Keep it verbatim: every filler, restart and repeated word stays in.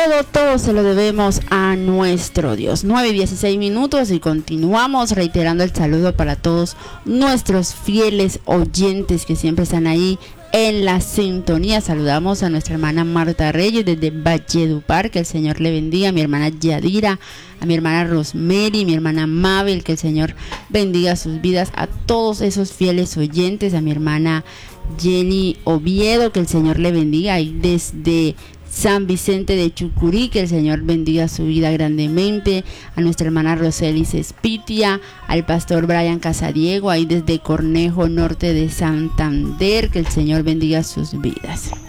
todo, todo se lo debemos a nuestro Dios. nueve y dieciséis minutos y continuamos reiterando el saludo para todos nuestros fieles oyentes que siempre están ahí en la sintonía. Saludamos a nuestra hermana Marta Reyes desde Valledupar, que el Señor le bendiga, a mi hermana Yadira, a mi hermana Rosemary, mi hermana Mabel, que el Señor bendiga sus vidas, a todos esos fieles oyentes, a mi hermana Jenny Oviedo, que el Señor le bendiga, y desde San Vicente de Chucurí, que el Señor bendiga su vida grandemente, a nuestra hermana Roselis Espitia, al pastor Brian Casadiego, ahí desde Cornejo Norte de Santander, que el Señor bendiga sus vidas.